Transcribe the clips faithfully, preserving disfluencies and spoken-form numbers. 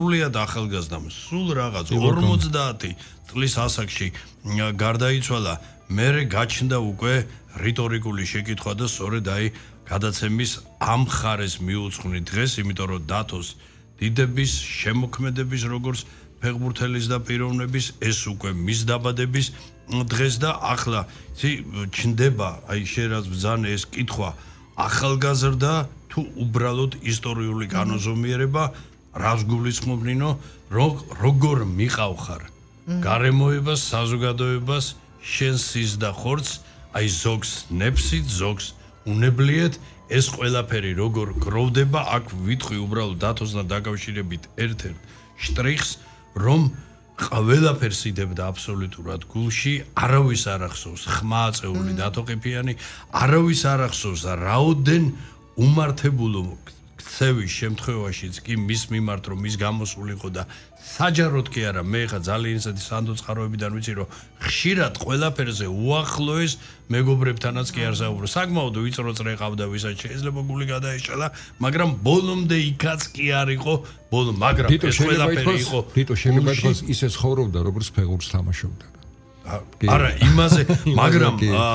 სრულიად ახალგაზრდამ, სულ რაღაც ორმოცდაათი წლის ასაკში გარდაიცვალა, მერე გაჩნდა უკვე რიტორიკული შეკითხვა და სწორედ აი გადაცემის ამ ხარეს მიუძღვნი დღეს, იმიტომ რომ დათოს დიდების, შემოქმედების როგორც ფეხბურთელის და პიროვნების ეს უკვე მის დაბადების დღეს და ახლა ჩნდება აი შეიძლება ბრძანე ეს კითხვა ახალგაზრდა თუ უბრალოდ ისტორიული კანონზომიერება რას გულისხმობნინო როგორ მიყავხარ გარემოებას საზოგადოებას შენს სის და ხორცს აი ზოგს ნეფსით ზოგს უნებლიეთ ეს ყველაფერი როგორ გროვდება აქ ვიტყვი უბრალოდ დათოსთან დაკავშირებით ერთ-ერთ შტრიხს რომ ყველაფერს იდებდა აბსოლუტურად გულში არავის არ ახსოვს ხმა აწეული დათო ყიფიანი არავის არ ახსოვს რაოდენ უმართებულო ქცევის შემთხვევაშიც კი მის მიმართ რომ მის გამოსულიყო და საჯაროდ კი არა მე ხა ძალიან ისეთი სანდო წყაროებიდან ვიცი რომ ხშირად ყველაფერზე უახლოეს მეგობრებთანაც კი არ საუბრო საკმაოდ ვიწრო წრე ყავდა ვისაც შეიძლება გული გადაეჭალა მაგრამ ბოლომდე იქაც კი არ იყო ბოლო მაგრამ ეს ყველაფერი იყო თვითონ შეიძლება იყოს ისე ცხოვრობდა როგორც ფეხბურთს თამაშობდა არა იმაზე მაგრამ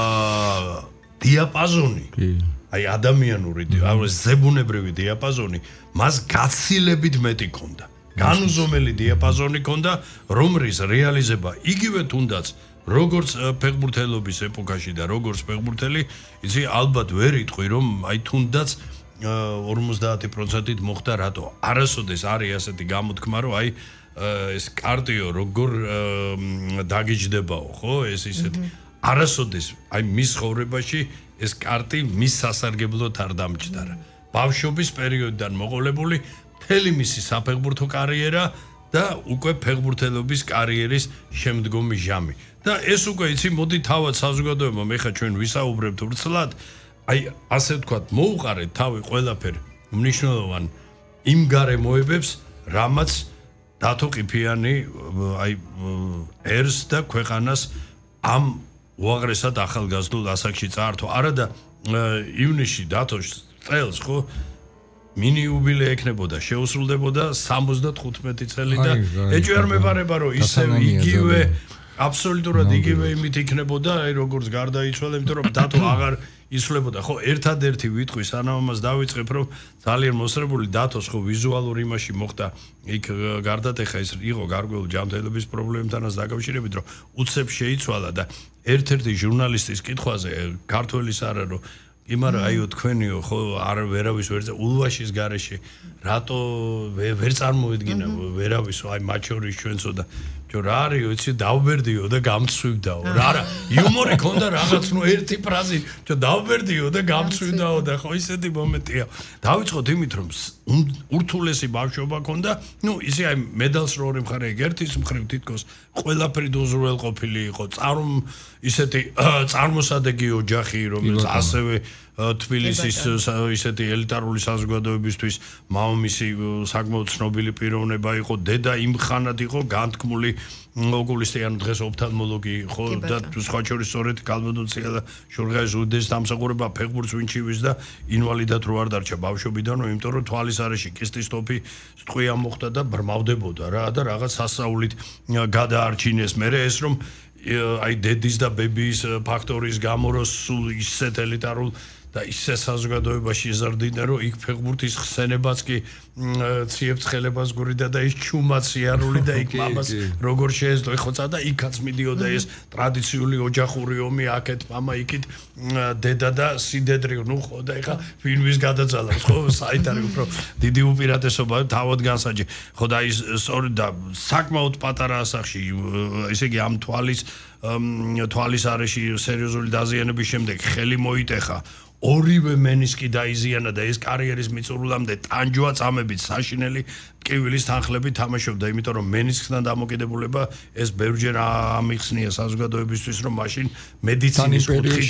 დიაპაზონი აი ადამიანური ზებუნებრივი დიაპაზონი მას გაცილებით მეტი ქონდა განუზომელი დიაპაზონი ქონდა რომლის რეალიზება იგივე თუნდაც როგორც ფეხბურთელობის ეპოქაში და როგორც ფეხბურთელი იცი ალბათ ვერ იტყვი რომ აი თუნდაც ორმოცდაათი პროცენტით მოხდა რატო არასოდეს არის ასეთი გამოთქმა რომ აი ეს კარტიო როგორ დაგიჯდებაო ხო ეს ისეთი არასოდეს აი მის ხოვრებაში ეს კარტი მის სასარგებლოდ არ დამჭდარა ბავშვობის პერიოდიდან მოყოლებული მთელი მისი საფეხბურთო კარიერა და უკვე ფეხბურთელობის კარიერის შემდგომი ჟამი და ეს უკვე იცი მოდი თავად საზოგადოებამ ეხა ჩვენ ვისაუბრებთ ვრცლად აი ასე ვთქვათ მოუყარეთ თავი ყველაფერი მნიშვნელოვან იმ გარემოებებს რამაც დათო ყიფიანი აი ერს და ქვეყანას ამ უაღრესად ახალგაზრდულ ასაკში წაართვა არა და ივნისში დათოს წელს ხო მინი იუბილე ექნებოდა შეუსრულდებოდა სამოცდათხუთმეტი წელი და ეჭვი არ მეპარება რომ ისევ იგივე აბსოლუტურად იგივე იმით იქნებოდა აი როგორც გარდაიცვალა იმიტომ რომ დათო აღარ ისვლებოდა ხო ერთადერთი ვიტყვი სანამ ამას დავიწყებ რომ ძალიან მოსრებული დათოს ხო ვიზუალურ იმაში მოხდა იქ გარდატეხა ის იყო გარკვეული ჯანმრთელობის პრობლემთანაც დაკავშირებით რომ უცებ შეიცვალა და ერთ-ერთი ჟურნალისტის კითხვაზე ქართველის არა რომ იმარა აიო თქვენიო ხო არ ვერავის ვერ ულვაშის გარეშე რატო ვერ წარმოედგინა ვერავისო აი მათ შორის ჩვენцо და ჯო რა არისო იცი დავბერდიო და გამცვივდაო რა არა იუმორი ქონდა რაღაც ნუ ერთი ფრაზი ჯო დავბერდიო და გამცვივდაო და ხო ისეთი მომენტია დავიწყოთ იმით რომ ურთულესი ბავშვობა ქონდა ნუ ისე აი მედალს რო ორი მხარე ერთის მხრივ თითქოს ყველაფერი უზრუნველყოფილი იყო წარუმ ისეთი წარმოსადეგი ოჯახი რომელიც ასევე თბილისის ისეთი ელიტარული საზოგადოებისთვის მამამისი საკმაოდ ცნობილი პიროვნება იყო დედა იმ ხანად იყო განთქმული ოკულისტი ან დღეს ოფთალმოლოგი ხო და სხვა შორის სწორედ კალბოდონცია და შორღაის უდეს დამსახურება ფეხბურთს ვინჩივის და ინვალიდად რო არ დარჩა ბავშვობიდანო იმიტომ რომ თვალის არეში კისტის ტოფი სტყვია მოხდა და ბრმავდებოდა რა და რაღაც სასაულით გადაარჩინეს მერე ეს რომ აი დედის და ბებიის ფაქტორის გამო რო სულ ისეთ ელიტარულ და ისე საზოგადოებაში იზარდიდა რომ იქ ფეხბურთის ხსენებაც კი ციებცხელებას გურიდა და ის ჩუმაციარული და იქ მამას როგორ შეეძლო ეხოცა და იქაც მიდიოდა ეს ტრადიციული ოჯახური ომი აქეთ მამა იქით დედა და სიდედრი ნუ ხო და ეხა ფილმის გადაძალავს ხო საიტარი უფრო დიდი უპირატესობა თავად განსაჯი ხო და ის სწორედ და საკმაოდ პატარა ასაკში ესე იგი ამ თვალის თვალის არეში სერიოზული დაზიანების შემდეგ ხელი მოიტეხა ორივე მენისკი დაიზიანა და ეს კარიერის მიწურულამდე ტანჯვა წამებით საშინელი ტკივილის თანხლებით თამაშობდა, იმიტომ რომ მენისკთან დამოკიდებულება ეს ბევრჯერ ამიხსნია საზოგადოებისთვის, რომ მაშინ მედიცინის კუთხით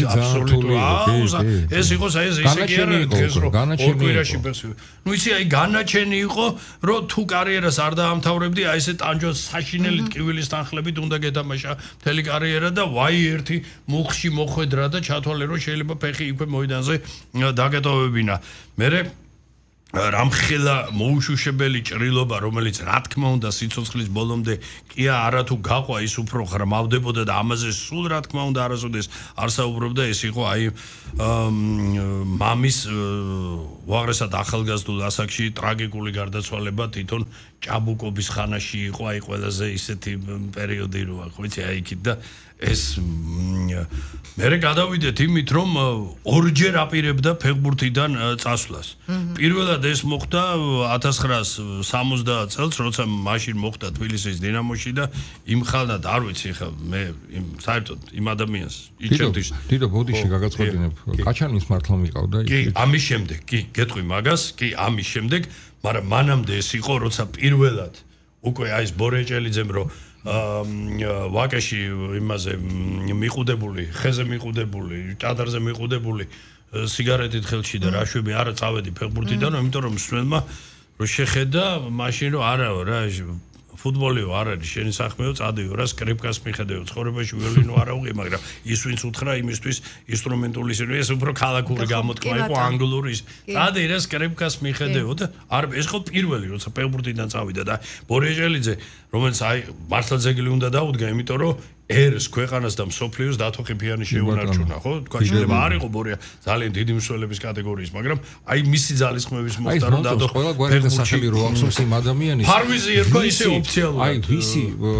აბსოლუტურად ეს იყო ეს ისე კი არა დღეს რომ ორ კვირაში ფეხი. ნუ იცი აი განაჩენი იყო, რომ თუ კარიერას არ დაამთავრებდი, აი ესე ტანჯვა საშინელი ტკივილის თანხლებით უნდა გეთამაშა მთელი კარიერა და ვაი ერთი მუხში მოხვედრა და ჩათვალე რომ შეიძლება ფეხი იქვე მოედანზე დაგეტოვებინა. მერე რამხელა მოუშუშებელი ჭრილობა, რომელიც რა თქმა უნდა სიცოცხლის ბოლომდე კი არათუ გაყვა ის უფრო ღრმავდებოდა და ამაზე სულ რა თქმა უნდა არასოდეს არ საუბრობდა ეს იყო აი მამის უაღრესად ახალგაზრდულ ასაკში ტრაგიკული გარდაცვალება თვითონ ჭაბუკობის ხანაში იყო აი ყველაზე ისეთი პერიოდი რო აქვს ვიცი აი იქით და ეს მერე გადავიდეთ იმით რომ ორჯერ აპირებდა ფეხბურთიდან წასვლას. პირველად ეს მოხდა ათას ცხრაასი სამოცდა წელს, როცა მაშინ მოხდა თბილისის დინამოში და იმ ხალხად არ ვიცი ხა მე იმ საერთოდ იმ ადამიანს იჩენთვის. დიდო ბოდიში გაგაცხოდინებ. კაჩანის მართლა მიყავდა ის. კი, ამის შემდეგ, კი, გეტყვი მაგას, კი, ამის შემდეგ, მაგრამ მანამდე ეს იყო, როცა პირველად უკვე აი ეს ბორეჭელიძემ რო ვაკეში იმაზე მიყუდებული, ხეზე მიყუდებული, ჭადარზე მიყუდებული სიგარეტით ხელში და რაშვები არა წავედი ფეხბურთიდან, იმიტომ რომ მსმენელმა რო შეხედა, მაშინ რომ არაო რა ფუტბოლიო არ არის შენი საქმეო წადიო რა სკრიპკას მიხედეო ცხოვრებაში ვიოლინო არ აუღე მაგრამ ის ვინც უთხრა იმისთვის ინსტრუმენტული ეს უფრო ქალაქური გამოთქმა იყო ანგლური ის წადი რა სკრიპკას მიხედეო და არ ეს ხო პირველი როცა ფეხბურთიდან წავიდა და ბორეჟელიძე რომელიც აი მართლა ძეგლი უნდა დაუდგა იმიტომ რომ ერს ქვეყანას და მსოფლიოს დათო ყიფიანი შეუნარჩუნა ხო თქვა შეიძლება არ იყო ბორია ძალიან დიდი მსვლელების კატეგორიის მაგრამ აი მისი ძალისხმევის მოხდა რომ დათო ყველა გვარი დასახელი რო ახსოვს იმ ადამიანის ფარვიზი ერქვა ისე ოფიციალურად აი ვისი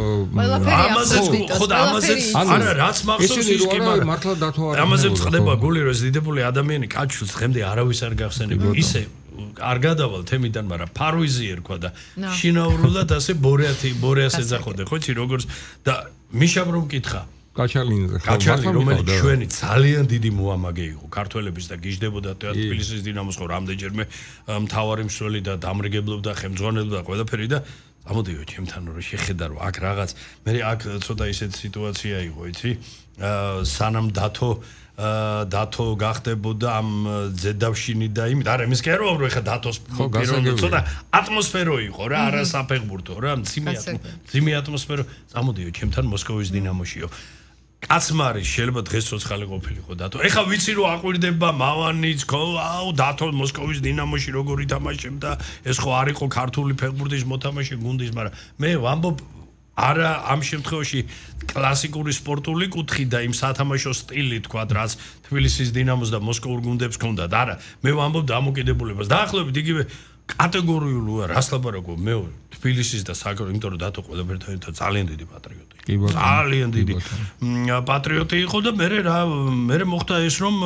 ამაზე ხო და ამაზე არა რაც მახსოვს ის კი მაგრამ მართლა დათო არ ამაზე წდება გული რომ ეს დიდებული ადამიანი კაჩულს ხემდე არავის არ გახსენება ისე არ გადავალ თემიდან მაგრამ ფარვიზი ერქვა და შინაურულად ასე ბორეათი ბორეას ეძახოდა ხო იცი როგორც და მიშამ რომ მკითხა კაჩალინზე კაჩალი რომელიც ჩვენი ძალიან დიდი მოამაგე იყო ქართველების და გიждდებოდა თბილისის დინამოს ხო რამდენჯერმე მთავარი მსვლელი და დამრიგებლობდა ხელმძღვანელობდა ყველაფერი და ამოდიო ჩემთან რომ შეხედა რომ აქ რაღაც მე აქ ცოტა ისეთ სიტუაცია იყო იცი სანამ დათო დათო გახდებოდა ამ ზედავშინი და იმით არა იმის კი არ ვაურო ეხა დათოს პიროვნულ ცოტა ატმოსფერო იყო რა არა საფეხბურთო რა მძიმე მძიმე ატმოსფერო წამოდიო ჩემთან მოსკოვის დინამოშიო კაცმარი შეიძლება დღეს ცოცხალი ყოფილიყო დათო ეხა ვიცი რომ აყვირდება მავანიც ხო აუ დათო მოსკოვის დინამოში როგორ ითამაშებდა ეს ხო არ იყო ქართული ფეხბურთის მოთამაშე გუნდის მაგრამ მე ვამბობ არა ამ შემთხვევაში კლასიკური სპორტული კუთხი და იმ სათამაშო სტილი თქვა რაც თბილისის დინამოს და მოსკოვურ გუნდებს ჰქონდათ არა მე ვამბობ დამოკიდებულებას დაახლოებით იგივე კატეგორიულია რას ლაპარაკობ მე თბილისის და საკრო იმიტომ რომ დათო ყველაფერთან ერთად ძალიან დიდი პატრიოტი იყო ძალიან დიდი პატრიოტი იყო და მე რა მე მოხდა ეს რომ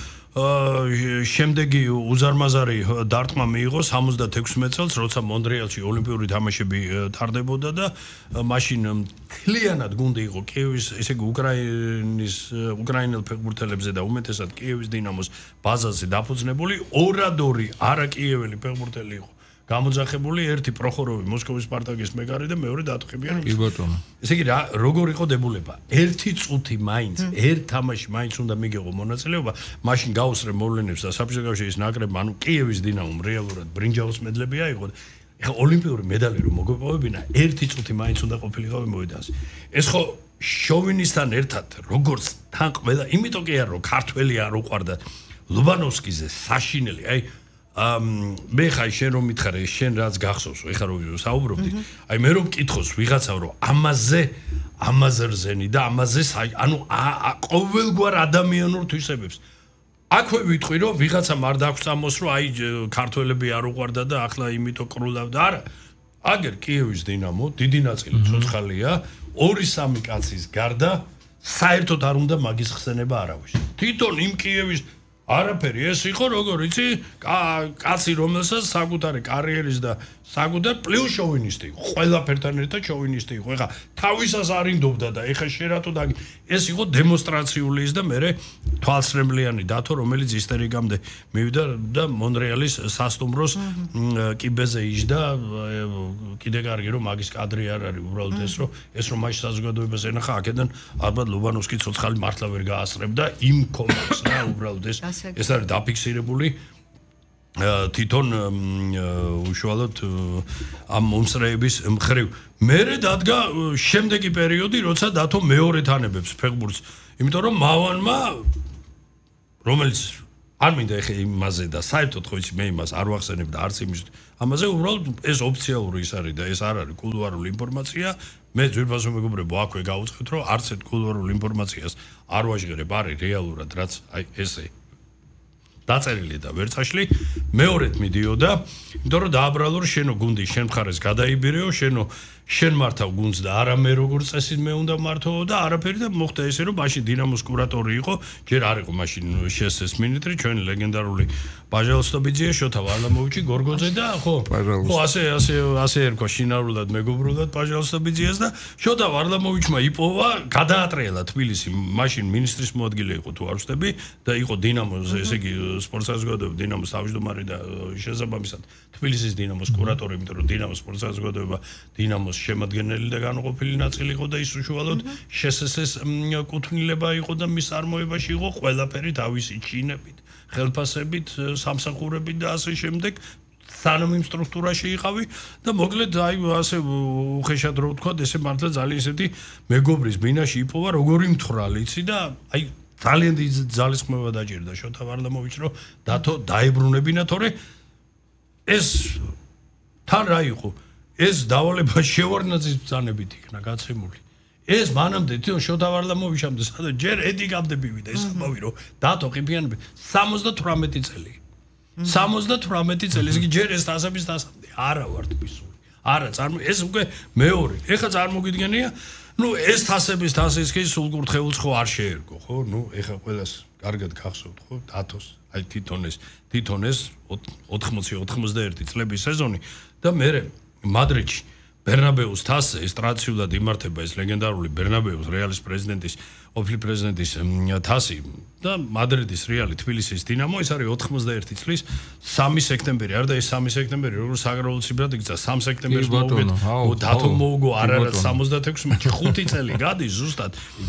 შემდეგი უზარმაზარი დარტყმა მიიღო სამოცდათექვსმეტ წელს, როცა მონტრეალში ოლიმპიური თამაშები ტარდებოდა და მაშინ მთლიანად გუნდი იყო კიევის, ესე იგი უკრაინის უკრაინელ ფეხბურთელებზე და უმეტესად კიევის დინამოს ბაზაზე დაფუძნებული ორადორი არა კიეველი ფეხბურთელი იყო. გამოძახებული ერთი პროხოროვი მოსკოვის სპარტაკის მეკარე და მეორე დატყებიანი. კი ბატონო. ესე იგი რა როგორ იყო დებულება? ერთი წუთი მაინც, ერთ თამაში მაინც უნდა მიგეღო მონაწილეობა, მაშინ გაუსრე მოვლენებს და საბჭოთა კავშირის ნაკრებმა, ანუ კიევის დინამომ რეალურად ბრინჯაოს მედლები აიღო. ეხლა ოლიმპიური медаლი რომ მოგეპოვებინა, ერთი წუთი მაინც უნდა ყოფილიყო მოვიდას. ეს ხო შოვინისთან ერთად როგორც თან ყველა, იმიტომ კი არა რომ ქართველი არ უყვარდა ლუბანოვსკიზე საშინელი, აი ამ მე ხაი შენ რომ მითხარე შენ რაც გახსოვს ეხლა რომ საუბრობდი აი მე რომ მკითხოს ვიღაცამ რომ ამაზე ამაზე რზენი და ამაზე ანუ ყოველგვარ ადამიანურ თვისებებს აქვე ვიტყვი რომ ვიღაცამ არ დაქვს წამოს რომ აი ქართველები არ უყვარდა და ახლა იმითო კრულავდა არა აგერ კიევის დინამო დიდი ნაწილი ცოცხალია ორი სამი კაცის გარდა საერთოდ არ უნდა მაგის ხსენება არავის თვითონ იმ კიევის არაფერი ეს იყო როგორ იცი კაცი რომელსაც საკუთარი კარიერის და საკუთარ პლუს შოვინისტი იყო ყველაფერთან ერთად შოვინისტი იყო ეხა თავისას არინდობდა და ეხა შერატო და ეს იყო დემონსტრაციული ის და მე თვალსრემლიანი დათო რომელიც ისტერიკამდე მივიდა და მონრეალის სასტუმროს კიბეზე იჯდა კიდე კარგი რომ მაგის კადრი არ არის უბრალოდ ეს რომ ეს რომ მაშინ საზოგადოებას ენახა აქედან ალბათ ლუბანოვსკი ცოცხალი მართლა ვერ გაასწრებდა იმ კომპლექსს რა უბრალოდ ეს ეს არის დაფიქსირებული თვითონ უშუალოდ ამ მომსწრეების მხრივ მერე დადგა შემდეგი პერიოდი როცა დათო მეორე თანებებს ფეხბურთს იმიტომ რომ მავანმა რომელიც არ მინდა ეხა იმაზე და საერთოდ ხო იცი მე იმას არ ვახსენებ და არც იმის ამაზე უბრალოდ ეს ოფიციალური ის არის და ეს არ არის კულუარული ინფორმაცია მე ძვირფასო მეგობრებო აქვე გავუწყეთ რომ არც ერთ კულუარულ ინფორმაციას არ ვაჟღერებ არის რეალურად რაც აი ესე დაწერილი და ვერცაშლი მეორედ მიდიოდა იმიტომ რომ დააბრალო რომ შენო გუნდი შენ მხარეს გადაიბირეო შენო შენ მართავ გუნდს და არა მე როგორც წესი მე უნდა მართო და არაფერი და მოხდა ესე რომ მაშინ დინამოს კურატორი იყო ჯერ არ იყო მაშინ შესეს მინიტრი ჩვენი ლეგენდარული ბაჟალსტობიძე შოთა ვარლამოვიჩი გორგოძე და ხო ხო ასე ასე ასე ერქვა შინაურულად მეგობრულად ბაჟალსტობიძეას და შოთა ვარლამოვიჩმა იპოვა გადაატრიალა თბილისი მაშინ მინისტრის მოადგილე იყო თუ არ ვცდები და იყო დინამოს ესე იგი სპორტ საზოგადოება დინამოს თავმჯდომარე და შესაბამისად თბილისის დინამოს კურატორი იმიტომ რომ დინამოს სპორტ საზოგადოება დინამოს შემადგენელი და განუყოფილი ნაწილი იყო და ის უშუალოდ შესესეს კუთვნილება იყო და მის წარმოებაში იყო ყველაფერი თავისი ჩინებით, ხელფასებით, სამსახურებით და ასე შემდეგ სანამ იმ სტრუქტურაში იყავი და მოკლედ აი ასე უხეშად რო ვთქვა ესე მართლა ძალიან ისეთი მეგობრის ბინაში იპოვა როგორი მთხრალი იცი და აი ძალიან დიდი ძალისხმევა დაჭირდა შოთა ვარლამოვიჩს რომ დათო დაებრუნებინა თორე ეს თან რა იყო ეს დავალება შევარნაძის ბრძანებით იქნა გაცემული. ეს მანამდე თვითონ შოთა ვარლამოვიჩამდე სადაც ჯერ ედი გაბდებივიდა ეს ამბავი რომ დათო ყიფიანები სამოცდათვრამეტი წელი. სამოცდათვრამეტი წელი ის კი ჯერ ეს დასაბის დასამდე არა ვარ თვისული. არა წარმო ეს უკვე მეორე. ეხლა წარმოგიდგენია ნუ ეს თასების თასის კი სულ კურთხეულს ხო არ შეერგო ხო? ნუ ეხლა ყველას კარგად გახსოვთ ხო? დათოს აი თვითონ ეს თვითონ ეს ოთხმოცი ოთხმოცდაერთი წლების სეზონი და მე მადრიდში ბერნაბეუს თასზე ეს ტრადიციულად იმართება ეს ლეგენდარული ბერნაბეუს რეალის პრეზიდენტის ოფლი პრეზიდენტის თასი და მადრიდის რეალი თბილისის დინამო ეს არის ოთხმოცდაერთი წლის სამი სექტემბერი არ და ეს სამი სექტემბერი როგორ საგრაულციბრად იქცა სამი სექტემბერს მოვუგეთ დათო მოუგო არ არა სამოცდათექვსი მე ხუთი წელი გადის ზუსტად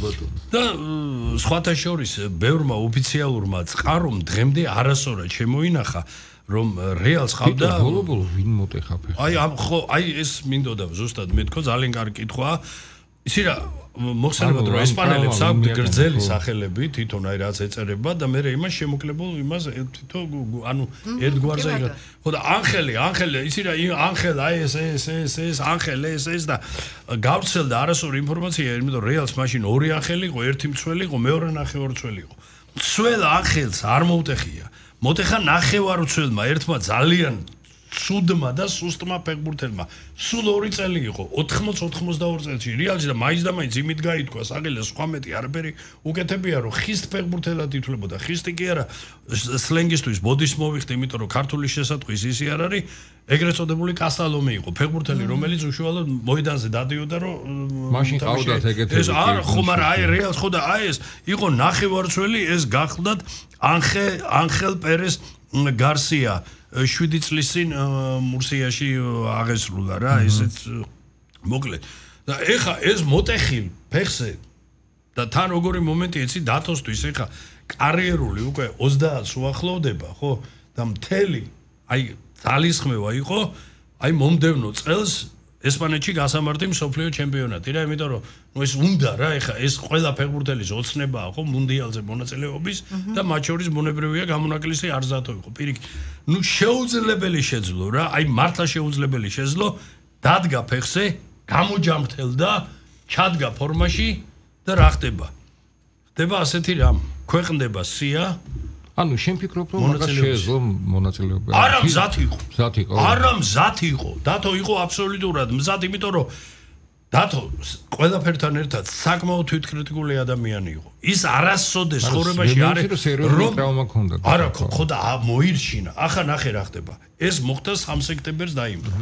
და სხვათა შორის ბევრმა ოფიციალურმა წყარომ დღემდე არასწორად შემოინახა რომ რეალს ხავდა ბოლო-ბოლო ვინ მოტეხა ფეხი აი ამ ხო აი ეს მინდოდა ზუსტად მეთქო ძალიან კარგი კითხვაა ისი რა მოხსენებათ რომ ესპანელებს აქვთ გრძელი სახელები თვითონ აი რაც ეწერება და მე იმას შემოკლებულ იმას თვითონ ანუ ერთგვარზე იღა ხო და ანხელი ანხელი ისი რა ანხელ აი ეს ეს ეს ეს ანხელ ეს ეს და გავრცელდა არასწორი ინფორმაცია იმიტომ რომ რეალს მაშინ ორი ანხელი იყო ერთი მცველი იყო მეორე ნახევარმცველი იყო მცველ ანხელს არ მოუტეხია მოტეხა ნახევარმცველმა ერთმა ძალიან ცუდმა და სუსტმა ფეხბურთელმა სულ ორი წელი იყო ოთხმოცი ოთხმოცდაორი წელში რეალში და მაინც და მაინც იმით გაითქვა საგელე სხვა მეტი არაფერი უკეთებია რომ ხისტ ფეხბურთელად ითვლებოდა ხისტი კი არა სლენგისთვის ბოდის მოვიხდი იმიტომ რომ ქართული შესატყვის ისი არ არის ეგრეთ წოდებული კასტალომი იყო ფეხბურთელი რომელიც უშუალოდ მოედანზე დადიოდა რომ მაშინ ყავდათ ეგეთი ეს არ ხო მაგრამ აი რეალს ხო და აი ეს იყო ნახევარმცველი ეს გახლდათ ანხე ანხელ პერეს გარსია შვიდი წლის წინ მურსიაში აღესრულა რა ესეც მოკლედ და ეხა ეს მოტეხილ ფეხზე და თან როგორი მომენტი იცი დათოსთვის ეხა კარიერული უკვე ოცდაათს უახლოვდება ხო და მთელი აი ძალისხმევა იყო აი მომდევნო წელს ესპანეთში გასამართი მსოფლიო ჩემპიონატი რა იმიტომ რომ ნუ ეს უნდა რა ეხა ეს ყველა ფეხბურთელის ოცნებაა ხო მუნდიალზე მონაწილეობის და მათ შორის მონებრივია გამონაკლისი არზათო იყო პირიქით ნუ შეუძლებელი შეძლო რა აი მართლა შეუძლებელი შეძლო დადგა ფეხზე გამოჯამრთელდა ჩადგა ფორმაში და რა ხდება ხდება ასეთი რამ ქვეყნდება სია ანუ შენ ფიქრობ რომ მაგას შეეძლო მონაწილეობა არა მზად იყო მზად იყო არა მზად იყო დათო იყო აბსოლუტურად მზად იმიტომ რომ დათო ყველაფერთან ერთად საკმაოდ თვითკრიტიკული ადამიანი იყო ის არასოდეს ცხოვრებაში არის რომ ტრავმა ჰქონდა არა ხო და მოირჩინა ახლა ნახე რა ხდება ეს მოხდა სამი სექტემბერს დაიმტა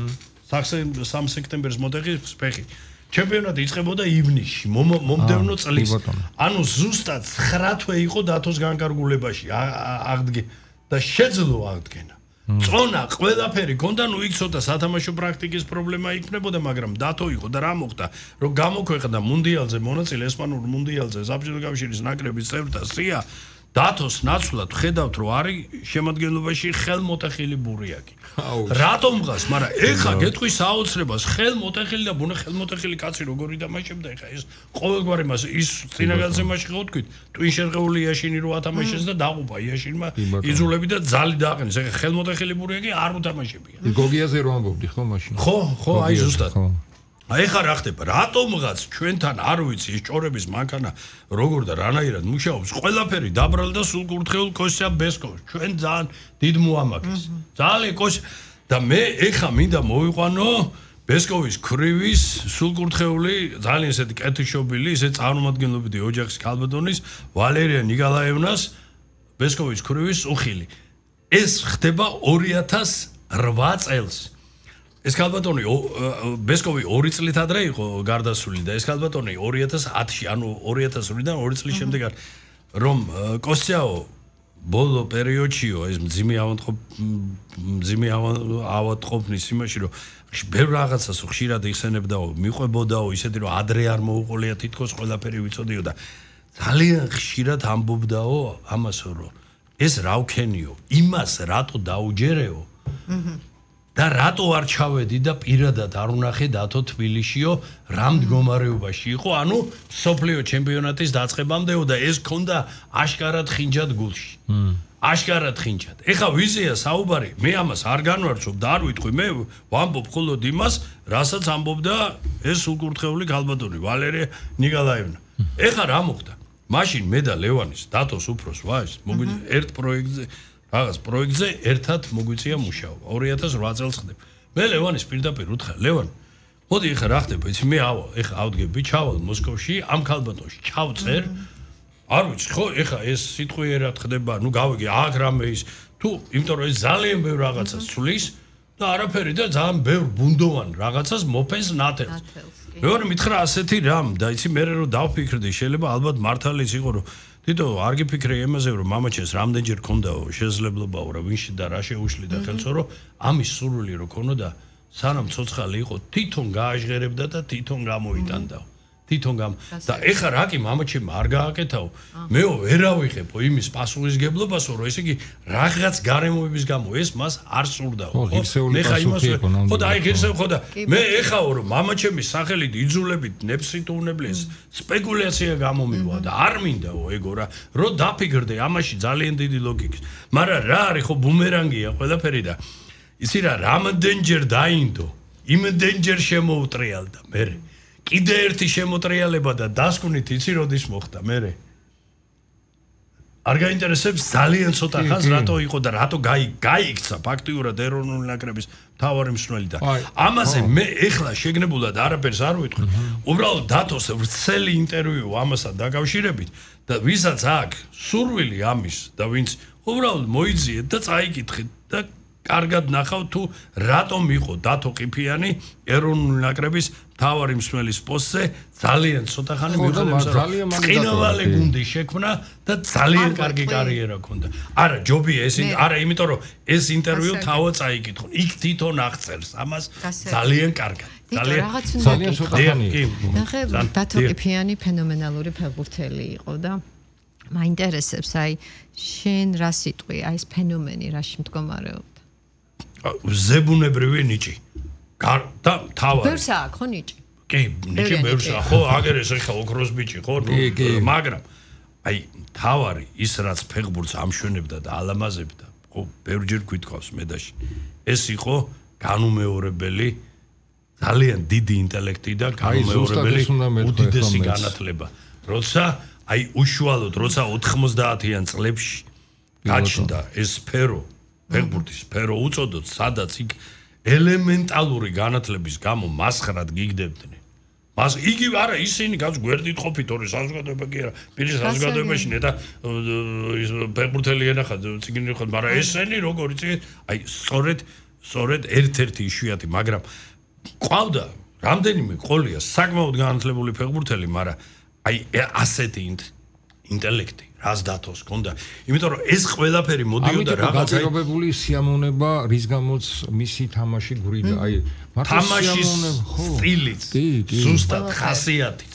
სამი სექტემბერს მოდეღი ფეხი ჩემპიონატი იწყებოდა ივნისში მომდევნო წლის ანუ ზუსტად ცხრა თვე იყო დათოს განკარგულებაში აღდგე და შეძლო აღდგენა წონა ყველაფერი გონდა ნუ იქ ცოტა სათამაშო პრაქტიკის პრობლემა იქნებოდა მაგრამ დათო იყო და რა მოხდა რომ გამოქვეყნდა მუნდიალზე მონაწილე ესპანურ მუნდიალზე საბჭოთა კავშირის ნაკრების წევრთა სია დათოს ნაცვლად ხედავთ რომ არის შემადგენლობაში ხელმოტეხილი ბურიაკი. რატომღაც, მაგრამ ეხა გეტყვის საოცრებას ხელმოტეხილი და ბუნე ხელმოტეხილი კაცი როგორი დამაშებდა ეხა ეს ყოველგვარი მას ის წინაგანცემაში ხო თქვით ტვინ შერყეული იაშინი რო ათამაშეს და დაყუპა იაშინმა იძულები და ძალი დააყენეს ეხა ხელმოტეხილი ბურიაკი არ უთამაშებია. გოგიაზე რო ამბობდი ხო მაშინ? ხო, ხო, აი ზუსტად. ეხა რა ხდება? რატომღაც ჩვენთან არ ვიცი ეს ჭორების მანქანა როგორ და რანაირად მუშაობს? ყველაფერი დაბრალდა სულ კურთხეულ კოსია ბესკოვს. ჩვენ ძალიან დიდ მოამაგეს. ძალიან კოს და მე ეხა მინდა მოვიყვანო ბესკოვის ქრივის სულ კურთხეული ძალიან ესეთი კეთილშობილი, ესე წარმომადგენლობითი ოჯახის ქალბატონის ვალერია ნიკოლაევნას ბესკოვის ქრივის უხილი. ეს ხდება ორი ათას რვა წელს. ეს ქალბატონი ბესკოვი ორი წლით ადრე იყო გარდასული და ეს ქალბატონი ორი ათას ათში ანუ ორი ათას ორი-დან ორი წლის შემდეგ რომ კოსიაო ბოლო პერიოდშიო ეს მძიმე ავადმყოფ მძიმე ავადმყოფნის იმაში რომ ბევრ რაღაცას ხშირად იხსენებდაო მიყვებოდაო ისეთი რომ ადრე არ მოუყოლია თითქოს ყველაფერი ვიცოდიო და ძალიან ხშირად ამბობდაო ამასო რომ ეს რა ვქენიო იმას რატო დაუჯერეო და რატო არ ჩავედი და პირადად არ ვნახე დათო თბილისშიო რა მდგომარეობაში იყო ანუ სოფლიო ჩემპიონატის დაწყებამდეო და ეს ქონდა აშკარად ხინჯად გულში აშკარად ხინჯად ეხა ვიზია საუბარი მე ამას არ განვარცხობ და არ ვიტყვი მე ვამბობ მხოლოდ იმას რასაც ამბობდა ეს უკურთხეული ქალბატონი ვალერია ნიკოლაევნა ეხა რა მოხდა მაშინ მე და ლევანის დათოს უფროს ვაჟს მოგვიძე ერთ პროექტზე რაღაც პროექტზე ერთად მოგვიწია მუშაობა ორი ათას რვა წელს ხდება მე ლევანის პირდაპირ უთხრა ლევან მოდი ეხა რა ხდება იცი მე ავა ეხა ავდგები ჩავალ მოსკოვში ამ ქალბატონში ჩავწერ არ ვიცი ხო ეხა ეს სიტყვიერად ხდება ნუ გავიგე აქ რამე ის თუ იმიტომ რომ ეს ძალიან ბევრ რაღაცას ცulis და არაფერი და ძალიან ბევრ ბუნდოვან რაღაცას მოფენს ნათელს მეორე მითხრა ასეთი რამ და იცი მე რო დავფიქრდი შეიძლება ალბათ მართალიც იყო რომ თითო არ გიფიქრე იმაზე რომ მამაჩეს რამდენჯერ ქონდაო შესაძლებლობაო რა ვინში და რა შეუშლი და ხელსო რომ ამის სურვილი რო ქონოდა სანამ ცოცხალი იყო თვითონ გააჟღერებდა და თვითონ გამოიტანდაო თვითონ გამ და ეხა რა კი მამაჩემ არ გააკეთაო მეო ვერავიღებო იმის პასუხისგებლობასო რომ ესე იგი რაღაც გარემოების გამო ეს მას არ სურდაო ხო ეხა იმას ხო და აი ღირსეულ ხო და მე ეხაო რომ მამაჩემის სახელით იძულებით ნებსიტუნებლეს სპეკულაცია გამომივა და არ მინდაო ეგო რა რო დაფიქრდე ამაში ძალიან დიდი ლოგიკის მაგრამ რა არის ხო ბუმერანგია ყველაფერი და ისი რა რამდენჯერ დაინდო იმდენჯერ შემოუტრიალდა მე კიდე ერთი შემოტრიალება და დასკვნით იცი როდის მოხდა მე არ გაინტერესებს ძალიან ცოტა ხანს რატო იყო და რატო გაიქცა ფაქტიურად ეროვნული ნაკრების მთავარი მსვლელი და ამაზე მე ეხლა შეგნებულად არაფერს არ ვიტყვი უბრალოდ დათოს ვრცელი ინტერვიუ ამასთან დაკავშირებით და ვისაც აქვს სურვილი ამის და ვინც უბრალოდ მოიძიეთ და წაიკითხეთ და კარგად ნახავ თუ რატომ იყო დათო ყიფიანი ეროვნული ნაკრების მთავარი მსმელის პოსტზე ძალიან ცოტა ხანი მიუხედავად რომ წინავალი გუნდი შექმნა და ძალიან კარგი კარიერა ჰქონდა. არა, ჯობია ეს არა, იმიტომ რომ ეს ინტერვიუ თავა წაიკითხო. იქ თვითონ აღწერს ამას ძალიან კარგად. ძალიან ძალიან ცოტა ხანი. ნახე, დათო ყიფიანი ფენომენალური ფეხბურთელი იყო და მაინტერესებს აი შენ რა სიტყვი, აი ეს ფენომენი რაში მდგომარეობდა? ზებუნებრივი ნიჭი. და თავი. ბევრს აქვს ხო ნიჭი? კი, ნიჭი ბევრს აქვს. ხო, აგერ ეს ხა ოქროს ბიჭი ხო, მაგრამ აი თავი ის რაც ფეხბურთს ამშვენებდა და ალამაზებდა, ხო, ბევრჯერ გვითხოვს მედაში. ეს იყო განუმეორებელი ძალიან დიდი ინტელექტი და განუმეორებელი უდიდესი განათლება. როცა აი უშუალოდ როცა ოთხმოცდაათიან წლებში გაჩნდა ეს სფერო ფეხბურთის სფერო უწოდოთ, სადაც იქ ელემენტალური განათლების გამო მასხრად გიგდებდნენ. მას იგივე არა ისინი გავს გვერდით ყოფით ორი საზოგადოება კი არა, პირის საზოგადოებაში და ის ფეხბურთელი ენახა ციგნი ხო, მაგრამ ესენი როგორ იცი, აი სწორედ სწორედ ერთ-ერთი იშვიათი, მაგრამ ყავდა რამდენიმე ყოლია საკმაოდ განათლებული ფეხბურთელი, მაგრამ აი ასეთი ინტელექტი რას დათოს ქონდა. იმიტომ რომ ეს ყველაფერი მოდიოდა რაღაცა გაგებებული სიამოვნება, რის გამოც მისი თამაში გვრიდა. აი, თამაშის სტილიც, ზუსტად ხასიათით.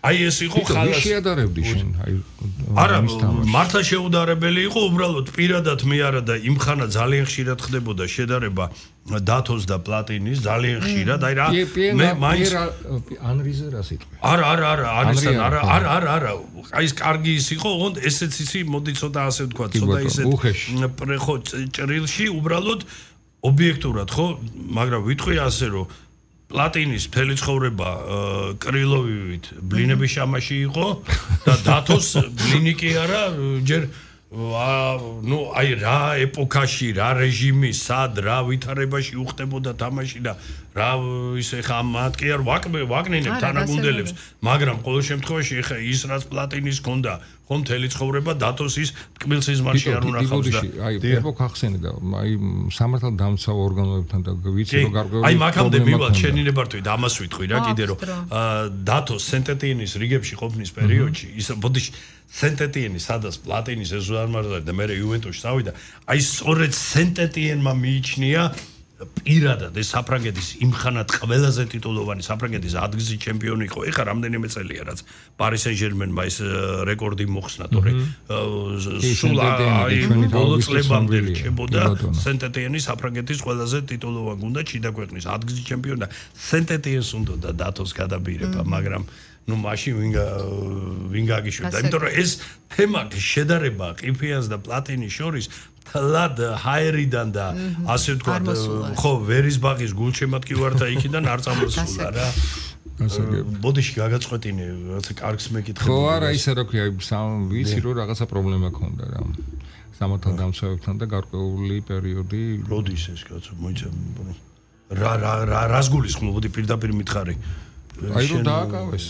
აი ეს იყო ხალხი შეადარებდი შენ აი არა მართლა შეუდარებელი იყო უბრალოდ პირადად მე არა და იმ ხანა ძალიან ხშირად ხდებოდა შედარება დათოს და პლატინის ძალიან ხშირად აი რა მე მაინც ანრიზე რა სიტყვი არა არა არა არისთან არა არა არა არა აი ეს კარგი ის იყო ოღონდ ესეც ისი მოდი ცოტა ასე ვთქვა ცოტა ისეთ პრეხო ჭრილში უბრალოდ ობიექტურად ხო მაგრამ ვიტყვი ასე რომ პლატინის მთელი ცხოვრება კრილოვივით ბლინების შამაში იყო და დათოს ბლინი კი არა ჯერ ну აი რა ეპოქაში რა რეჟიმი სად რა ვითარებაში უხდებოდა თამაში და რა ისე ხა მათ კი არ ვაკმე ვაკნინებ თანაგუნდელებს მაგრამ ყოველ შემთხვევაში ეხა ის რაც პლატინის ჰქონდა ხომ მთელი ცხოვრება დათოს ის ტკბილ სიზმარში არ უნახავს და აი ეპოქა ხსენე და აი სამართალდამცავ ორგანოებთან და ვიცი რომ გარკვეული აი მაგამდე მივალ შენი ნებართვი და ამას ვიტყვი რა კიდე რომ დათოს სენტეტიენის რიგებში ყოფნის პერიოდში ის ბოდიში სენტეტიენი სადაც პლატინის ეზუარმარდა და მე იუვენტუსში წავიდა აი სწორედ სენტეტიენმა მიიჩნია პირადად ეს საფრანგეთის იმხანად ყველაზე ტიტულოვანი საფრანგეთის ადგზის ჩემპიონი იყო ეხა რამდენიმე წელია რაც პარი სენ-ჟერმენმა ეს რეკორდი მოხსნა თორე სულ აი ბოლო წლებამდე რჩებოდა სენტეტიენი საფრანგეთის ყველაზე ტიტულოვანი გუნდა ჩიდა ქვეყნის ადგზის ჩემპიონი და სენტეტიენს უნდა დათოს გადაბირება მაგრამ ну машин ვინგა ვინგა გიშვება იმიტომ რომ ეს თემა შედარება ყიფიანს და პლატინის შორის თლად ჰაერიდან და ასე ვთქვათ ხო ვერისბაღის გულჩემად კი ვარ და იქიდან არ წამოსულა რა ბოდიში გაგაწყვეტინე რაღაცა კარგს მეკითხები ხო არა ისე რა ქვია სამ ვიცი რომ რაღაცა პრობლემა ქონდა რა სამართალდამცავებთან და გარკვეული პერიოდი როდის ეს კაცო მოიცა რა რა რას გულისხმობდი პირდაპირ მითხარი აი რომ დააკავეს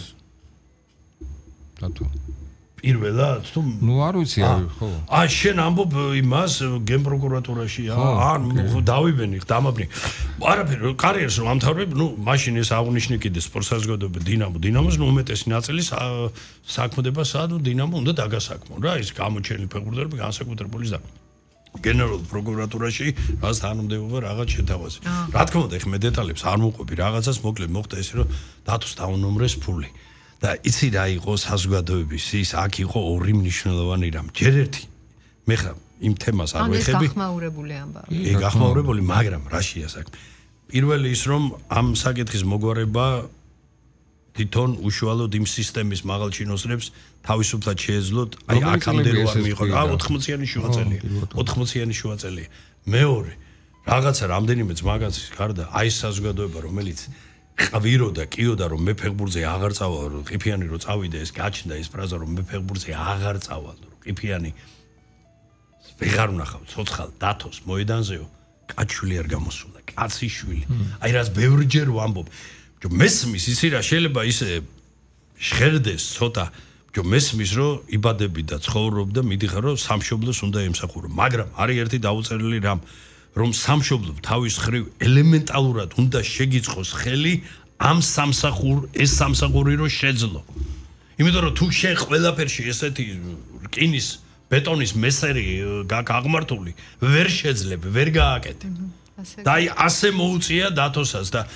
დათო პირველად თუ ნუ არ ვიცი ხო ა შენ ამბობ იმას გენპროკურატურაში ან დავიბენი დამაბნი არაფერი კარიერს რომ ამთავრებ ნუ მაშინ ეს აღნიშნე კიდე სპორტ საზოგადოება დინამო დინამოს ნუ უმეტესი ნაწილი საქმდება სად დინამო უნდა დაგასაქმო რა ის გამოჩენილი ფეხბურთელები განსაკუთრებული და გენერალურ პროკურატურაში რაღაც თანამდებობა რაღაც შეთავაზე რა თქმა უნდა ეხლა მე დეტალებს არ მოყვები რაღაცას მოკლედ მოხდა ესე რომ დათოს დაუნომრეს ფული და იცი რა იყო საზოგადოების ის აქ იყო ორი მნიშვნელოვანი რამ ჯერ ერთი მე ხა იმ თემას არ ვეხები ეს გახმაურებული ამბავი ეგ გახმაურებული მაგრამ რაშია საქმე პირველი ის რომ ამ საკითხის მოგვარება თვითონ უშუალოდ იმ სისტემის მაღალ ჩინოსნებს თავისუფლად შეეძლოთ აი აქამდე რო არ მიიღო რა ოთხმოციანი შუაწელია ოთხმოციანი შუაწელია მეორე რაღაცა რამდენიმე ძმაგაცის გარდა აი საზოგადოება რომელიც ყვიროდა კიოდა რომ მე ფეხბურთზე აღარ წავალ რომ ყიფიანი რო წავიდა ეს გაჩნდა ეს ფრაზა რომ მე ფეხბურთზე აღარ წავალ რომ ყიფიანი ვეღარ ვნახავ ცოცხალ დათოს მოედანზეო კაჩვილი არ გამოსულა კაცი შვილი აი რას ბევრჯერ ვამბობ ჯო მესმის ისი რა შეიძლება ისე შხერდეს ცოტა ჯო მესმის რომ იბადები და ცხოვრობ და მიდიხარ რომ სამშობლოს უნდა ემსახურო მაგრამ არის ერთი დაუწერილი რამ რომ სამშობლო თავის ხრივ ელემენტალურად უნდა შეგიწყოს ხელი ამ სამსახურ ეს სამსახური რო შეძლო იმიტომ რომ თუ შენ ყველაფერში ესეთი რკინის ბეტონის მესერი გაგმართული ვერ შეძლებ ვერ გააკეთებ და აი ასე მოუწია დათოსას და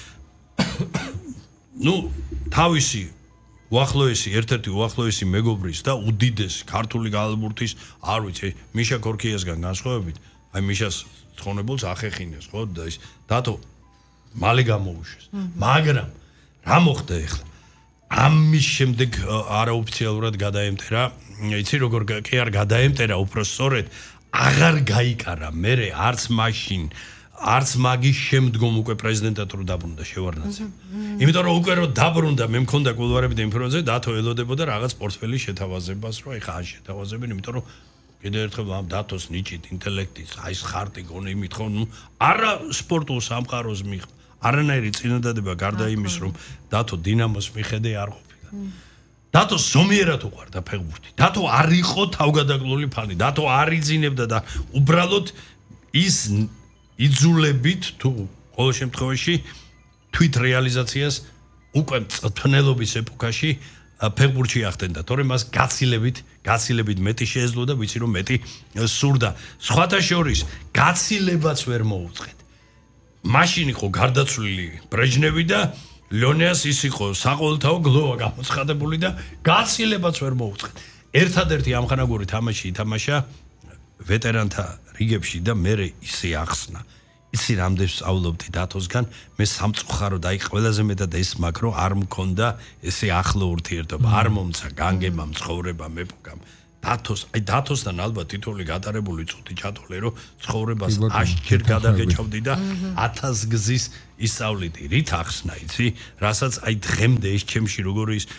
ну თავისი უახლოესი ერთ-ერთი უახლოესი მეგობრის და უდიდესი ქართული გალბურთის არ ვიცი მიშა ქორქიასგან განსხვავებით აი მიშას ცხონებულს ახეხინეს ხო და ის დათო მალე გამოუშვეს მაგრამ რა მოხდა ახლა ამის შემდეგ არაოფიციალურად გადაემტერა იცი როგორ კი არ გადაემტერა უფრო სწორედ აღარ გაიკარა მე არც მაშინ არც მაგის შემდგომ უკვე პრეზიდენტად რო დაბრუნდა შევარდნაძე იმიტომ რომ უკვე რო დაბრუნდა მე მქონდა კულვარები და ინფორმაცია დათო ელოდებოდა რაღაც პორტფელის შეთავაზებას რომ ეხა ან შეთავაზებენ იმიტომ რომ კიდევ ერთხელ ამ დათოს ნიჭით ინტელექტის აი ეს ხარტი გონი მითხო ნუ არა სპორტულ სამყაროს მიხ არანაირი წინადადება გარდა იმის რომ დათო დინამოს მიხედე არ ყოფილა დათო ზომიერად უყვარდა ფეხბურთი დათო არ იყო თავგადაკლული ფანი დათო არ იძინებდა და უბრალოდ ის იძულებით თუ ყოველ შემთხვევაში თვით რეალიზაციას უკვე წვნელობის ეპოქაში ფეხბურთში ახდენდა თორემ მას გაცილებით გაცილებით მეტი შეეძლო და ვიცი რომ მეტი სურდა სხვათა შორის გაცილებაც ვერ მოუწყეთ მაშინ იყო გარდაცვლილი ბრეჟნევი და ლონიას ის იყო საყოველთაო გლოვა გამოცხადებული და გაცილებაც ვერ მოუწყეთ. ერთადერთი ამხანაგური თამაში ითამაშა ვეტერანთა რიგებში და მე ისე ახსნა. იცი რამდენს სწავლობდი დათოსგან, მე სამწუხაროდ აი ყველაზე მეტად ეს მაქვს, რომ არ მქონდა ესე ახლო ურთიერთობა, არ მომცა განგებამ, ცხოვრებამ, ეპოქამ. დათოს, აი დათოსთან ალბათ თითოეული გატარებული წუთი ჩათვლე, რომ ცხოვრებას აშჯერ გადაგეჭავდი და ათას გზის ისწავლიდი. რით ახსნა, იცი? რასაც აი დღემდე ეს ჩემში როგორი ის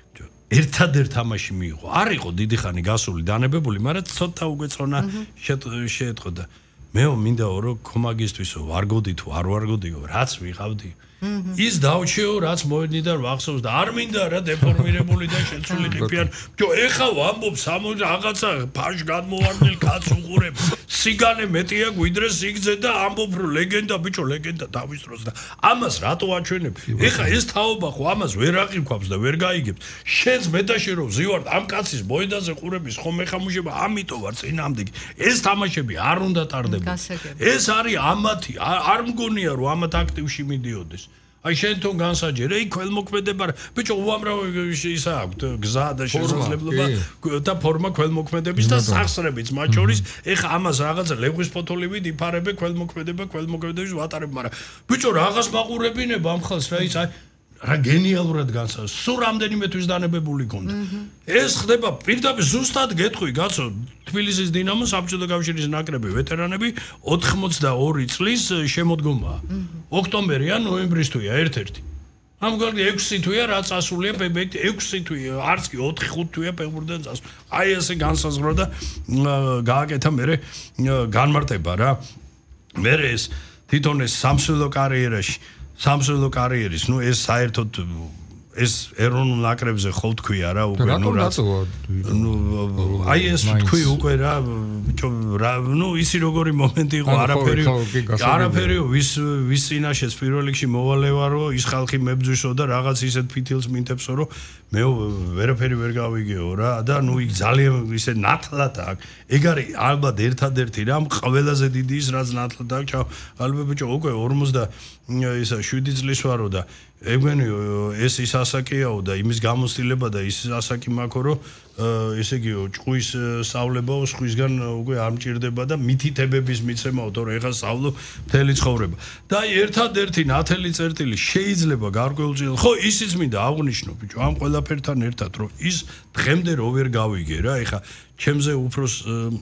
ერთადერთ თამაში მიიღო. არ იყო დიდი ხანი გასული დანებებული, მაგრამ ცოტა უკვე წონა შეეთყოდა. მეო მინდა რომ კომაგისთვისო ვარგოდი თუ არ ვარგოდიო, რაც ვიყავდი. ის დაუჩეო, რაც მოედნიდან ვახსოვს და არ მინდა რა დეფორმირებული და შეცვლილი ყიფიან. ბიჭო, ეხა ვამბობ სამო რაღაცა ფაშ გადმოვარდნილ კაცს უყურებ. სიგანე მეტია გვიდრე სიგძე და ამბობ რომ ლეგენდა, ბიჭო, ლეგენდა დავის დროს და ამას რატო აჩვენებ? ეხა ეს თაობა ხო ამას ვერ აყიქვავს და ვერ გაიგებს. შენს მეტაში რომ ვზივართ ამ კაცის მოედანზე ყურების ხომ ეხამუშება, ამიტომ ვარ წინამდე. ეს თამაშები არ უნდა ტარდებოდეს. ეს არის ამათი, არ მგონია რომ ამათ აქტივში მიდიოდეს. აი შენ თვითონ განსაჯერ, ეი ქველმოქმედება, ბიჭო, უამრავი ისა აქვს გზა და შესაძლებლობა და ფორმა ქველმოქმედების და სახსრებიც მათ შორის, ეხა ამას რაღაცა ლეღვის ფოთოლივით იფარებე ქველმოქმედება, ქველმოქმედების ვატარებ, მაგრამ ბიჭო, რაღაც მაყურებინება ამ ხალხს რა ის აი რა გენიალურად განსაზღვრა. სულ რამდენიმე თვის დანებებული ქონდა. ეს ხდება პირდაპირ ზუსტად გეტყვი, კაცო, თბილისის დინამო საბჭოთა კავშირის ნაკრები ვეტერანები ოცდაორი წლის შემოდგომაა. ოქტომბერი ან ნოემბრის თვეა ერთ-ერთი. ამგვარი ექვსი თვეა რა წასულია პებექ ექვსი თვეა, არც კი ოთხი ხუთი თვეა პებურდან წასული. აი ესე განსაზღვრა და გააკეთა მერე განმარტება რა. მერე ეს თვითონ ეს სამსვლელო კარიერაში სამსვლელო კარიერის, ну ეს საერთოდ ეს ეროვნულ ნაკრებზე ხო თქვია რა უკვე ну რა ну აი ეს თქვი უკვე რა ბიჭო რა ну ისი როგორი მომენტი იყო არაფერი არაფერი ვის ვის წინაშეც პირველ რიგში მოვალევა რომ ის ხალხი მებძვისო და რაღაც ისეთ ფითილს მინთებსო რომ მე ვერაფერი ვერ გავიგეო რა და ну იქ ძალიან ისე ნათლად აქვს ეგ არის ალბათ ერთადერთი რამ ყველაზე დიდი ის რაც ნათლად აქვს ალბათ ბიჭო უკვე ორმოცდა ისა შვიდი წლის ვარო და ეგენი ეს ის ასაკიაო და იმის გამოცდილება და ის ასაკი მაქო რომ ესე იგი ჭყვის სწავლებაო სხვისგან უკვე არ მჭირდება და მითითებების მიცემაო თორე ეხა სწავლო მთელი ცხოვრება და აი ერთადერთი ნათელი წერტილი შეიძლება გარკვეულწილად ხო ისიც მინდა აღვნიშნო ბიჭო ამ ყველაფერთან ერთად რომ ის დღემდე რო ვერ გავიგე რა ეხა ჩემზე უფროს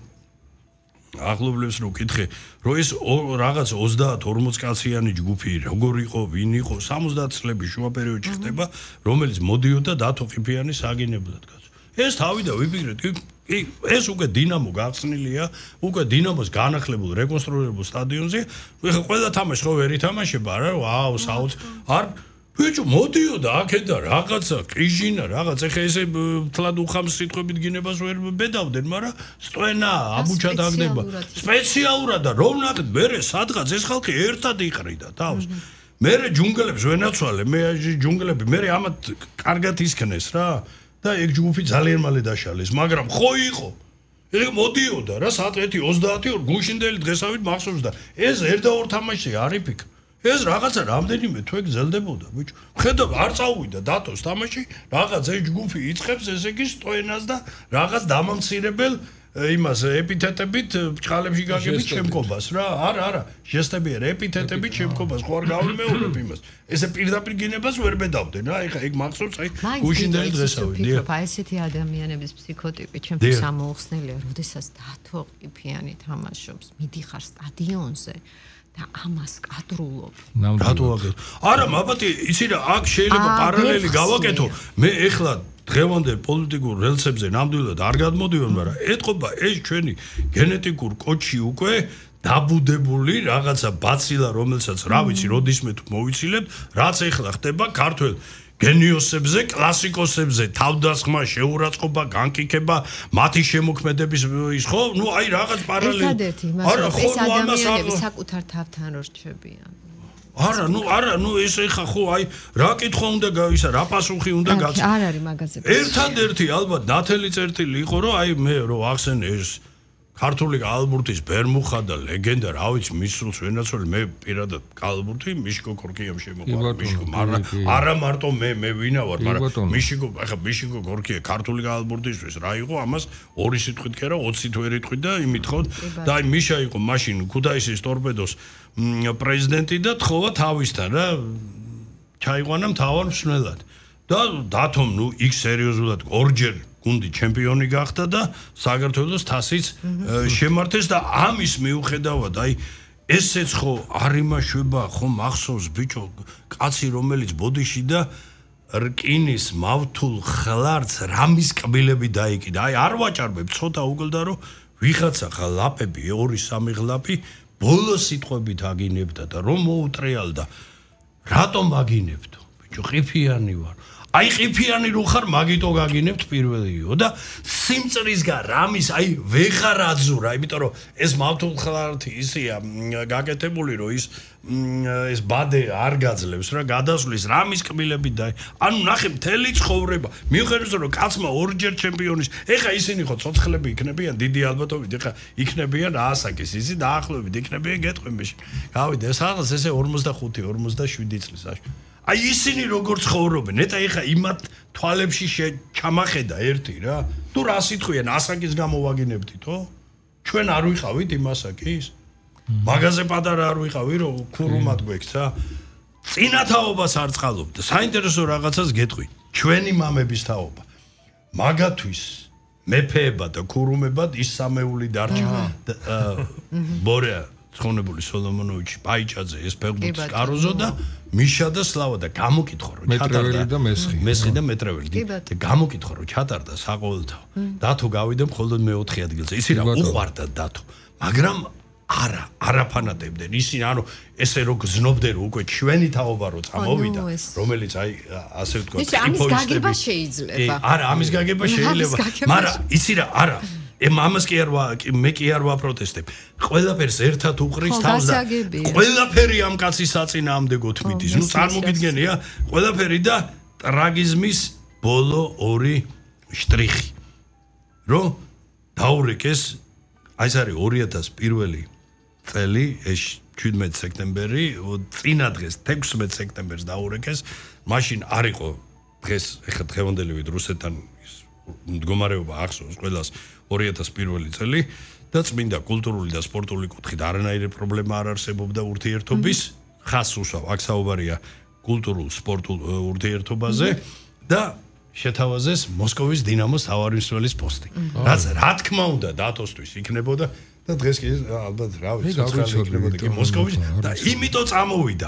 ახლობლებს რო კითხე რომ ეს რაღაც ოცდაათ ორმოც კაციანი ჯგუფი როგორ იყო ვინ იყო სამოცდაათ წლების შუა პერიოდში ხდება რომელიც მოდიოდა დათო ყიფიანის აგინებლად კაცო ეს თავი და ვიფიქრეთ კი ეს უკვე დინამო გახსნილია უკვე დინამოს განახლებულ რეკონსტრუირებულ სტადიონზე ეხლა ყველა თამაში ხო ვერ ითამაშება რა ვაუ საუც არ ბიჭო მოდიოდა აქედა რაღაცა ყიჟინა რაღაც ეხა ესე თლად უხამს სიტყვებით გინებას ვერ ბედავდნენ მაგრამ სტვენა აბუჩა დაგდება სპეციალურად და რომ ნახეთ მერე სადღაც ეს ხალხი ერთად იყრიდა თავს მერე ჯუნგლებს ვენაცვალე მე ჯუნგლები მერე ამათ კარგად ისქნეს რა და ეგ ჯგუფი ძალიან მალე დაშალეს მაგრამ ხო იყო ეგ მოდიოდა რა საათი ოცდაათი გუშინდელი დღესავით მახსოვს და ეს ერთ და ორ თამაში არ იფიქრე ეს რაღაცა რამდენიმე თვე გრძელდებოდა ბიჭო. ხედავ არ წავიდა დათოს თამაში, რაღაც ეს ჯგუფი იწყებს ესე იგი სტოენას და რაღაც დამამცირებელ იმას ეპითეტებით ბჭყალებში გაგებით შემკობას რა. არა, არა, ჟესტები არა, ეპითეტებით შემკობას ხო არ გავიმეორებ იმას. ესე პირდაპირ გინებას ვერ ბედავდნენ რა. ეხა ეგ მახსოვს აი გუშინდელი დღესავით. ფიქრობ აი ესეთი ადამიანების ფსიქოტიპი ჩემთვის ამოუხსნელია, როდესაც დათო ყიფიანი თამაშობს, მიდიხარ სტადიონზე და ამას კადრულობ. რატო აგეთ? არა, მაბათი, იცი რა, აქ შეიძლება პარალელი გავაკეთო. მე ეხლა დღევანდელ პოლიტიკურ რელსებზე ნამდვილად არ გადმოდივარ, მაგრამ ეთყობა ეს ჩვენი გენეტიკურ კოჩი უკვე დაბუდებული რაღაცა ბაცილა, რომელსაც რა ვიცი, როდისმე თუ მოვიცილებთ, რაც ეხლა ხდება ქართველ გენიოსებზე, კლასიკოსებზე, თავდასხმა, შეურაცხყოფა, განკიქება, მათი შემოქმედების ის ხო? ნუ აი რაღაც პარალელი. ერთადერთი მაგრამ ეს ადამიანები საკუთარ თავთან რო რჩებიან. არა, ნუ არა, ნუ ეს ეხა ხო აი რა კითხვა უნდა ისა, რა პასუხი უნდა გაცა. არ არის მაგაზე. ერთადერთი ალბათ ნათელი წერტილი იყო, რომ აი მე რო ახსენე ეს ქართული კალბურთის ბერმუხა და ლეგენდა, რა ვიცი, მის სულს ვენაცვლე, მე პირადად კალბურთი მიშკო გორკიამ შემოყვარა, მიშკო, მაგრამ არა მარტო მე, მე ვინა ვარ, მაგრამ მიშკო, ახლა მიშკო გორკია ქართული კალბურთისთვის რა იყო, ამას ორი სიტყვით კი არა, ოცით ვერ იტყვით და იმით ხო და აი მიშა იყო მაშინ ქუთაისის ტორპედოს პრეზიდენტი და თხოვა თავისთან რა ჩაიყვანა მთავარ მსვლელად და დათომ ნუ იქ სერიოზულად ორჯერ გუნდი ჩემპიონი გახდა და საქართველოს თასიც შემართეს და ამის მიუხედავად აი ესეც ხო არ იმაშვება ხო მახსოვს ბიჭო კაცი რომელიც ბოდიში და რკინის მავთულ ხლარც რამის კბილები დაიკიდა აი არ ვაჭარბებ ცოტა უკლდა რომ ვიღაცა ხა ლაპები ორი სამი ღლაპი ბოლო სიტყვებით აგინებდა და რომ მოუტრიალდა რატომ აგინებდო ბიჭო ყიფიანი ვარ აი ყიფიანი რო ხარ მაგიტო გაგინებთ პირველიო და სიმწრისგან რამის აი ვეღარ აძურა იმიტომ რომ ეს მავთულ ხლართი ისეა გაკეთებული რომ ის ეს ბადე არ გაძლევს რა გადასვლის რამის კბილები და ანუ ნახე მთელი ცხოვრება მიუხედავად რომ კაცმა ორჯერ ჩემპიონის ეხა ისინი ხო ცოცხლები იქნებიან დიდი ალბათობით ეხა იქნებიან აასაკის ისი დაახლოებით იქნებიან გეტყვი გავიდე ეს რაღაც ესე ორმოცდახუთი ორმოცდაშვიდი წლის აი ისინი როგორ ცხოვრობენ ნეტა ეხა იმათ თვალებში ჩამახედა ერთი რა თუ რა სიტყვიან ასაკის გამოვაგინებდითო ჩვენ არ ვიყავით იმ ასაკის მაგაზე პატარა არ ვიყავი რომ ქურუმად გვექცა წინათაობას არ წყალობდა საინტერესო რაღაცას გეტყვი ჩვენი მამების თაობა მაგათვის მეფეება და ქურუმებად ის სამეული დარჩა ბორე ცხონებული სოლომონოვიჩი პაიჭაძე ეს ფეხბურთის კაროზო და მიშა და სლავა და გამოკითხო რომ მეტრეველი და მესხი მესხი და მეტრეველი და გამოკითხო რომ ჩატარდა საყოველთაო დათო გავიდა მხოლოდ მეოთხე ადგილზე ისი რა უყვარდა დათო მაგრამ არა არაფანატებდნენ ისინი ანუ ესე რო გზნობდნენ უკვე ჩვენი თაობა რო წამოვიდა რომელიც აი ასე ვთქვა ის ამის გაგება შეიძლება არა ამის გაგება შეიძლება მაგრამ იცი რა არა ემ ამას კი არ მე კი არ ვაპროტესტებ. ყველაფერს ერთად უყრის თავს და ყველაფერი ამ კაცის საწინააღმდეგო თვითის. ნუ წარმოგიდგენია, ყველაფერი და ტრაგიზმის ბოლო ორი შტრიხი. რომ დაურეკეს აი ეს არის ორი ათას პირველი წელი, ეს შვიდმეტი სექტემბერი, წინა დღეს თექვსმეტი სექტემბერს დაურეკეს. მაშინ არ იყო დღეს ეხა დღევანდელი რუსეთთან მდგომარეობა ახსოვს ყველას ორი ათას პირველი წელი და წმინდა კულტურული და სპორტული კუთხით არანაირი პრობლემა არ არსებობდა ურთიერთობის ხას უსვავ აქ საუბარია კულტურულ სპორტულ ურთიერთობაზე და შეთავაზეს მოსკოვის დინამოს თავარისმცველის პოსტი რაც რა თქმა უნდა დათოსთვის იქნებოდა და დღეს კი ალბათ რა ვიცი იქნებოდა კი მოსკოვის და იმიტომ წამოვიდა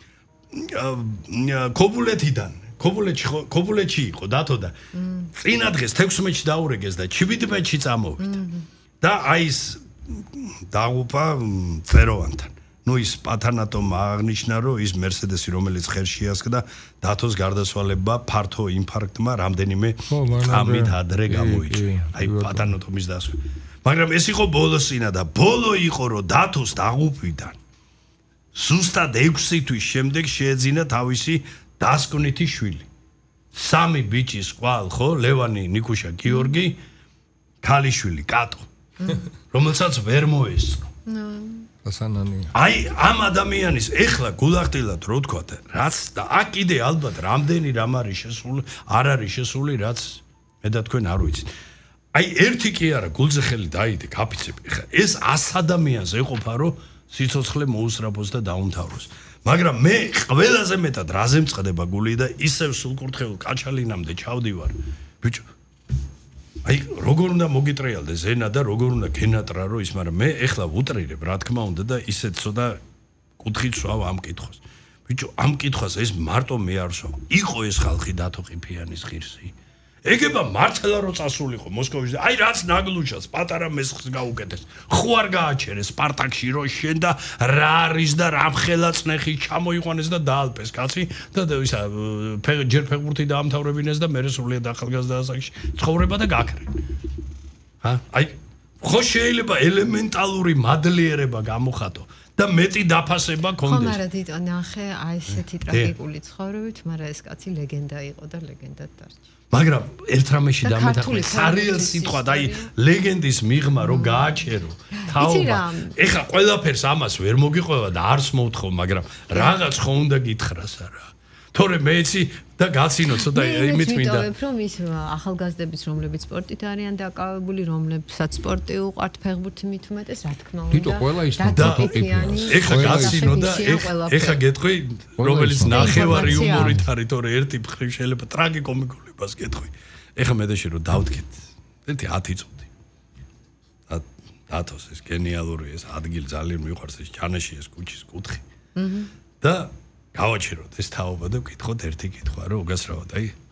ქობულეთიდან ქობულეთში ქობულეთში იყო დათო და წინა დღეს თექვსმეტში დაურეგეს და შვიდმეტში წამოვიდა და აი ეს დაღუპა წეროვანთან ნუ ის პათანატომ აღნიშნა რომ ის მერსედესი რომელიც ხელში ასკდა დათოს გარდაცვალება ფართო ინფარქტმა რამდენიმე წამით ადრე გამოიწვია აი პათანატომის დასვლა მაგრამ ეს იყო ბოლოსინა და ბოლო იყო რომ დათოს დაღუპვიდან ზუსტად ექვსი თვის შემდეგ შეეძინა თავისი დასკვნითი შვილი. სამი ბიჭის ყვალ ხო, ლევანი, ნიკუშა, გიორგი, ქალიშვილი, კატო. რომელსაც ვერ მოესწრო. ასანანია. აი ამ ადამიანის ეხლა გულახდილად რო თქვათ, რაც და აქ კიდე ალბათ რამდენი რამ არის შესული, არ არის შესული, რაც მე და თქვენ არ ვიცით. აი ერთი კი არა, გულზე ხელი დაიდე, კაფიცები. ეხლა ეს ას ადამიანს ეყოფა რომ სიცოცხლე მოუსწრაფოს და დაუმთავროს. მაგრამ მე ყველაზე მეტად რაზე მწყდება გული და ისევ სულკურთხეულ კაჩალინამდე ჩავდივარ. ბიჭო. აი როგორ უნდა მოგიტრიალდეს ზენა და როგორ უნდა გენატრა რო ის, მაგრამ მე ეხლა ვუტრირებ, რა თქმა უნდა და ისეთ ცოტა კუთხით სვავ ამ კითხვას. ბიჭო, ამ კითხვას ეს მარტო მე არ სვავ. იყო ეს ხალხი დათო ყიფიანის ღირსი. ეგება მართლა რო წასულიყო მოსკოვში. აი რაც ნაგლუჩას პატარა მესხს გაუკეთეს. ხო არ გააჩერეს სპარტაკში რო შენ და რა არის და რა მხელა წნეხი ჩამოიყვანეს და დაალპეს კაცი და ისა ჯერ ფეხბურთი დაამთავრებინეს და მერე სრულიად ახალგაზრდა ასაკში ცხოვრება და გაქრე. ჰა? აი ხო შეიძლება ელემენტალური მადლიერება გამოხატო და მეტი დაფასება ხომ ქონდეს. არა დიდო ნახე აი ესეთი ტრაგიკული ცხოვრებით, მაგრამ ეს კაცი ლეგენდა იყო და ლეგენდად დარჩა. მაგრამ ერთ რამეში და დამეთახმე ქართული სარიელ ფოლკლორის სიტყვა და აი ისტორია. ლეგენდის მიღმა რო გააჩერო თაობა რა? ეხა ყველაფერს ამას ვერ მოგიყვება და არც მოვთხოვ მაგრამ რაღაც ხო უნდა გითხრას არა თორე მეცი და გაცინო ცოტა იმით მინდა მიტოვებ რომ ის ახალგაზრდების რომლებიც სპორტით არიან დაკავებული რომლებსაც სპორტი უყვართ ფეხბურთი მით უმეტეს რა თქმა უნდა თვითონ ყველა ის და ეხა გაცინო და ეხა გეტყვი რომელიც ნახევარი იუმორით არის თორე ერთი მხრივ შეიძლება ტრაგიკომიკულებას გეტყვი ეხა მე და შე რომ დავდგეთ ერთი ათი წუთი და დათოს ეს გენიალური ეს ადგილი ძალიან მიყვარს ეს ჭანაში ეს კუჩის კუთხე და გავაჩეროთ ეს თაობა და ვკითხოთ ერთი კითხვა რომ უგასრავად აი